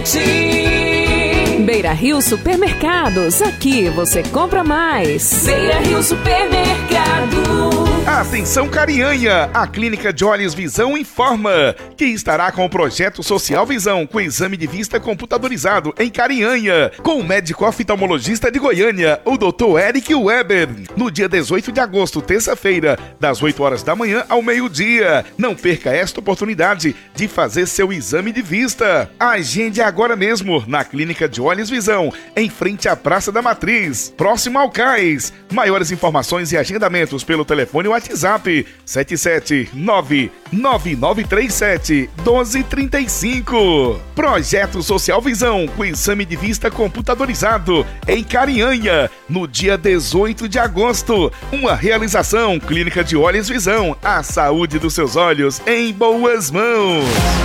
Beira Rio Supermercados, aqui você compra mais. Beira Rio Supermercado. Atenção Carianha, a Clínica de Olhos Visão informa que estará com o projeto Social Visão com exame de vista computadorizado em Carianha, com o médico oftalmologista de Goiânia, o Dr. Eric Weber, no dia 18 de agosto, terça-feira, das 8 horas da manhã ao meio-dia. Não perca esta oportunidade de fazer seu exame de vista. Agende agora mesmo na Clínica de Olhos Visão, em frente à Praça da Matriz, próximo ao Cais. Maiores informações e agendamentos pelo telefone WhatsApp 77999371235. Projeto Social Visão com exame de vista computadorizado em Carianha, no dia 18 de agosto. Uma realização Clínica de Olhos Visão, a saúde dos seus olhos em boas mãos.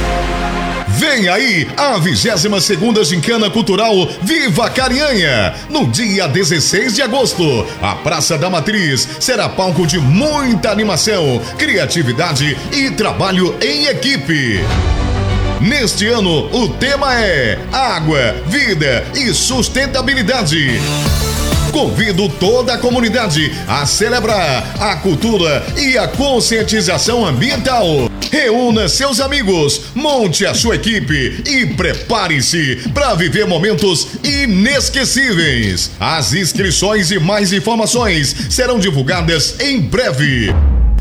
Vem aí a 22ª Gincana Cultural Viva Carianha. No dia 16 de agosto, a Praça da Matriz será palco de muita animação, criatividade e trabalho em equipe. Neste ano, o tema é Água, Vida e Sustentabilidade. Convido toda a comunidade a celebrar a cultura e a conscientização ambiental. Reúna seus amigos, monte a sua equipe e prepare-se para viver momentos inesquecíveis. As inscrições e mais informações serão divulgadas em breve.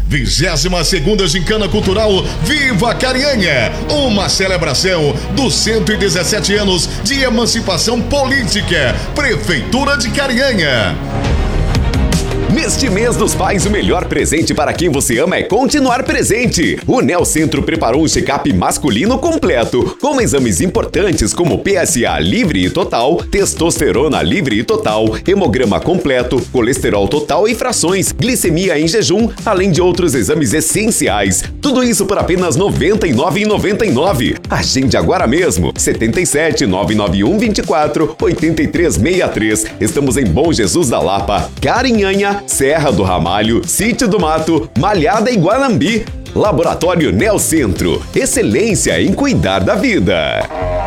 22ª Gincana Cultural Viva Carianha, uma celebração dos 117 anos de emancipação política. Prefeitura de Carianha. Neste mês dos pais, o melhor presente para quem você ama é continuar presente. O Neocentro preparou um check-up masculino completo, com exames importantes como PSA livre e total, testosterona livre e total, hemograma completo, colesterol total e frações, glicemia em jejum, além de outros exames essenciais. Tudo isso por apenas R$ 99,99. Agende agora mesmo. 77 991 24 8363. Estamos em Bom Jesus da Lapa, Carinhanha, Serra do Ramalho, Sítio do Mato, Malhada e Guanambi. Laboratório Neocentro. Excelência em cuidar da vida.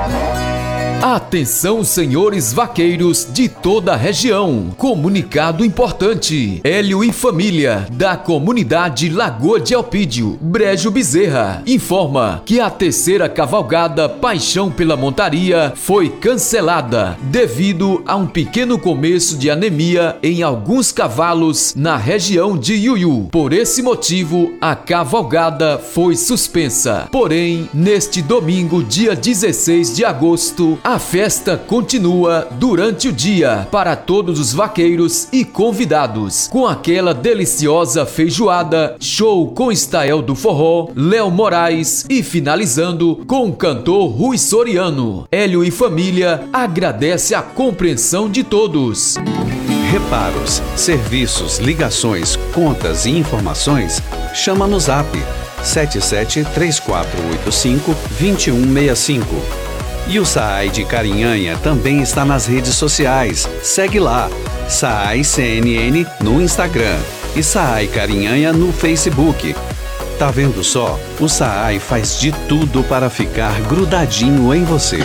Atenção, senhores vaqueiros de toda a região. Comunicado importante. Hélio e família da comunidade Lagoa de Elpídio, Brejo Bezerra, informa que a terceira cavalgada Paixão pela Montaria foi cancelada devido a um pequeno começo de anemia em alguns cavalos na região de Iuiú. Por esse motivo, a cavalgada foi suspensa. Porém, neste domingo, dia 16 de agosto, a festa continua durante o dia para todos os vaqueiros e convidados, com aquela deliciosa feijoada, show com Estael do Forró, Léo Moraes e finalizando com o cantor Rui Soriano. Hélio e família agradece a compreensão de todos. Reparos, serviços, ligações, contas e informações, chama no Zap 77 3485 2165. E o SAAI de Carinhanha também está nas redes sociais. Segue lá, SAAI CNN no Instagram e SAAI Carinhanha no Facebook. Tá vendo só? O SAAI faz de tudo para ficar grudadinho em você.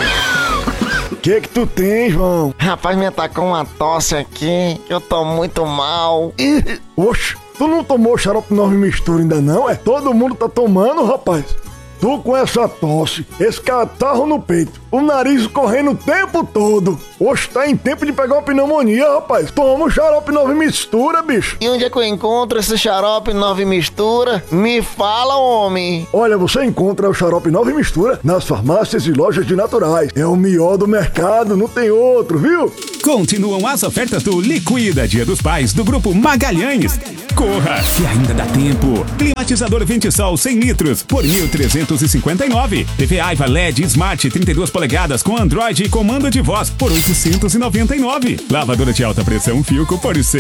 Que tu tem, João? Rapaz, me atacou uma tosse aqui, eu tô muito mal. Oxe, tu não tomou xarope 9 mistura ainda não, é? Todo mundo tá tomando, rapaz. Tu com essa tosse, esse catarro no peito, o nariz correndo o tempo todo. Oxe, tá em tempo de pegar uma pneumonia, rapaz. Toma o xarope 9 mistura, bicho. E onde é que eu encontro esse xarope 9 mistura? Me fala, homem. Olha, você encontra o xarope 9 mistura nas farmácias e lojas de naturais. É o melhor do mercado, não tem outro, viu? Continuam as ofertas do Liquida Dia dos Pais do Grupo Magalhães. Corra, que ainda dá tempo. Climatizador Ventisol 100 litros por R$ 1.359. TV Aiva LED Smart 32 polegadas com Android e comando de voz por R$ 899. Lavadora de alta pressão Filco por R$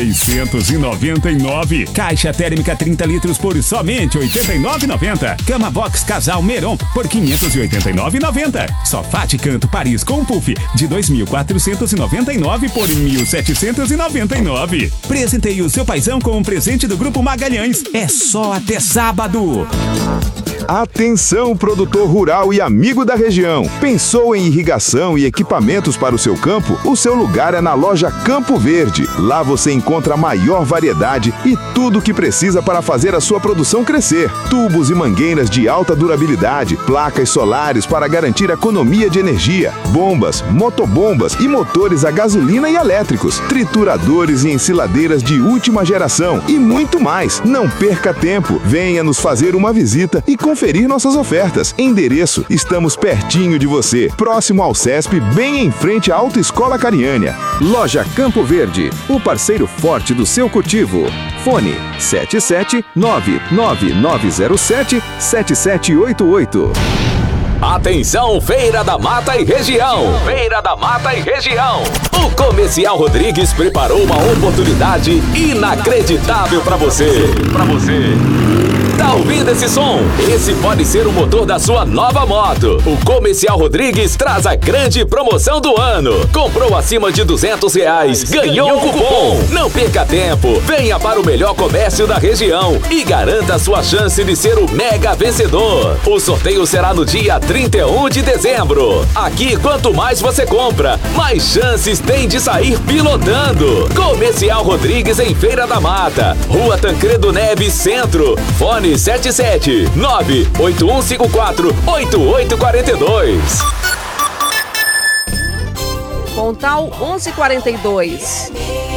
699. Caixa térmica 30 litros por somente R$ 89,90. Cama Box Casal Meron por R$ 589,90. Sofá de canto Paris com puff de R$ 2.499 por R$ 1.799. Presenteie o seu paizão com um presente do Grupo Magalhães. É só até sábado. Atenção, produtor rural e amigo da região. Pensou em irrigação e equipamentos para o seu campo? O seu lugar é na loja Campo Verde. Lá você encontra a maior variedade e tudo o que precisa para fazer a sua produção crescer. Tubos e mangueiras de alta durabilidade, placas solares para garantir economia de energia, bombas, motobombas e motores a gasolina e elétricos, trituradores e ensiladeiras de última geração e muito mais. Não perca tempo. Venha nos fazer uma visita e conferir nossas ofertas. Endereço: estamos pertinho de você, próximo ao CESP, bem em frente à Autoescola Cariânia. Loja Campo Verde, o parceiro forte do seu cultivo. Fone 77999077788. Atenção, Feira da Mata e região. Feira da Mata e região. O Comercial Rodrigues preparou uma oportunidade inacreditável para você. Tá ouvindo esse som? Esse pode ser o motor da sua nova moto. O Comercial Rodrigues traz a grande promoção do ano. Comprou acima de R$200, ganhou um cupom. Não perca tempo. Venha para o melhor comércio da região e garanta a sua chance de ser o mega vencedor. O sorteio será no dia 31 de dezembro. Aqui, quanto mais você compra, mais chances tem de sair pilotando. Comercial Rodrigues em Feira da Mata, Rua Tancredo Neves, Centro. Fone 77981548842. Pontal 1142.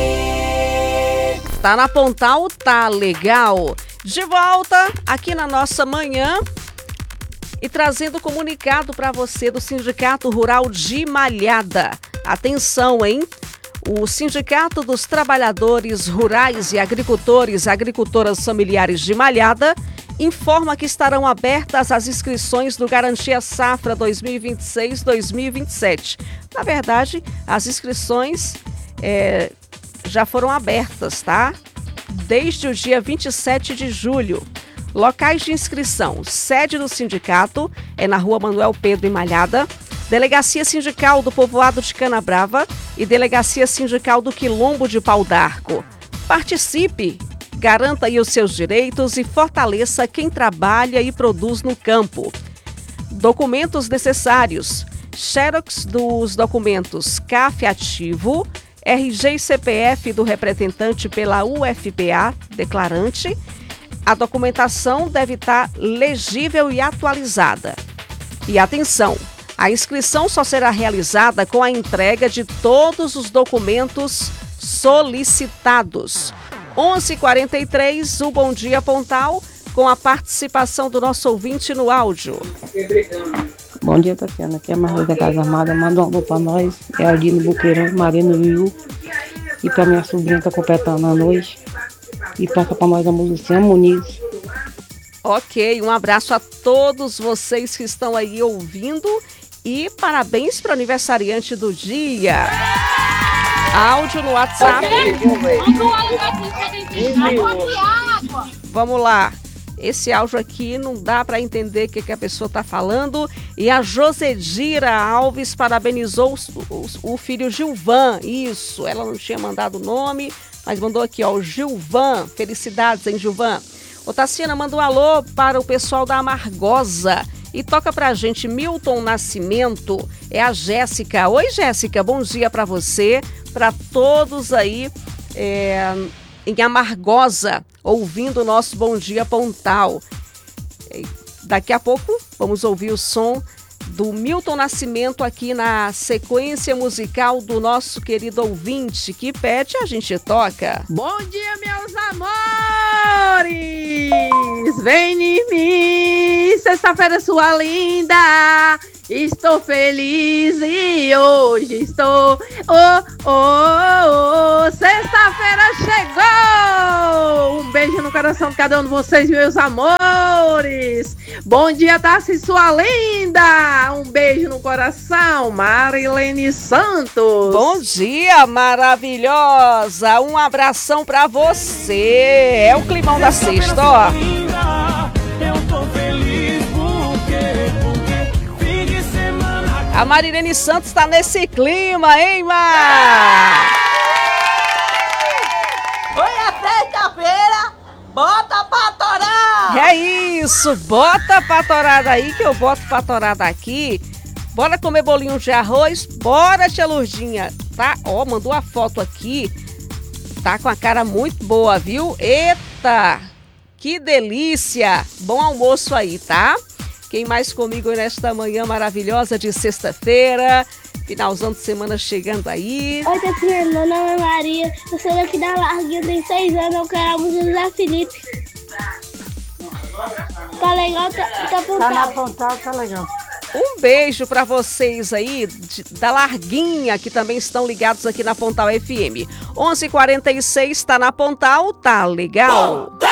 Tá na Pontal, tá legal. De volta aqui na nossa manhã e trazendo comunicado para você do Sindicato Rural de Malhada. Atenção, hein? O Sindicato dos Trabalhadores Rurais e Agricultoras Familiares de Malhada informa que estarão abertas as inscrições do Garantia Safra 2026-2027. Na verdade, as inscrições já foram abertas, tá? Desde o dia 27 de julho. Locais de inscrição: sede do sindicato é na Rua Manuel Pedro, em Malhada, Delegacia Sindical do Povoado de Canabrava e Delegacia Sindical do Quilombo de Pau d'Arco. Participe, garanta aí os seus direitos e fortaleça quem trabalha e produz no campo. Documentos necessários: xerox dos documentos CAF ativo, RG e CPF do representante pela UFPA, declarante. A documentação deve estar legível e atualizada. E atenção! A inscrição só será realizada com a entrega de todos os documentos solicitados. 11h43, o Bom Dia Pontal, com a participação do nosso ouvinte no áudio. Bom dia, Tatiana. Aqui é a Marlene da Casa Armada. Manda um alô para nós. É Aldino Buqueirão, Marino Viu. E para minha sobrinha que está completando a noite. E toca para nós a música Muniz. Ok, um abraço a todos vocês que estão aí ouvindo. E parabéns para o aniversariante do dia. Áudio no WhatsApp. Vamos lá. Esse áudio aqui não dá para entender o que a pessoa está falando. E a Josedira Alves parabenizou o filho Gilvan. Isso, ela não tinha mandado o nome, mas mandou aqui, ó, o Gilvan. Felicidades, hein, Gilvan? Ô, Tassiana, manda um alô para o pessoal da Amargosa. E toca pra gente Milton Nascimento, é a Jéssica. Oi, Jéssica, bom dia pra você, pra todos aí em Amargosa, ouvindo o nosso Bom Dia Pontal. Daqui a pouco vamos ouvir o som do Milton Nascimento aqui na sequência musical do nosso querido ouvinte que pede, a gente toca. Bom dia, meus amores! Vem em mim, sexta-feira sua linda. Estou feliz e hoje estou... Sexta-feira chegou! Um beijo no coração de cada um de vocês, meus amores! Bom dia, Tassi, sua linda! Um beijo no coração, Marilene Santos! Bom dia, maravilhosa! Um abração pra você! É o climão da sexta, ó! Eu tô feliz porque a Marilene Santos está nesse clima, hein, Mar? Hoje é sexta-feira, Bota pra torar! É isso, bota pra torada aí que eu boto pra torada aqui. Bora comer bolinho de arroz? Bora, tia Lurdinha, tá? Ó, mandou a foto aqui. Tá com a cara muito boa, viu? Eita, que delícia! Bom almoço aí, tá? Quem mais comigo nesta manhã maravilhosa de sexta-feira? Finalzão de semana chegando aí. Oi, Tatinha, meu nome é Maria. Eu sou daqui da Larguinha, tenho 6 anos, eu quero a música do Zé Felipe. Tá legal, tá Pontal. Tá na Pontal, tá legal. Um beijo pra vocês aí da Larguinha, que também estão ligados aqui na Pontal FM. 11h46, tá na Pontal, tá legal?